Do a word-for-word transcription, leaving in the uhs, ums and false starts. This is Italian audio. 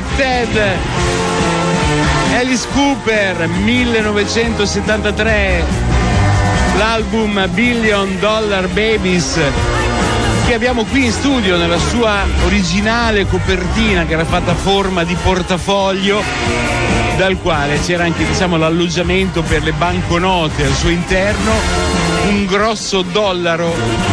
Rejected, Alice Cooper, millenovecentosettantatré, l'album Billion Dollar Babies, che abbiamo qui in studio nella sua originale copertina, che era fatta a forma di portafoglio, dal quale c'era anche, diciamo, l'alloggiamento per le banconote al suo interno, un grosso dollaro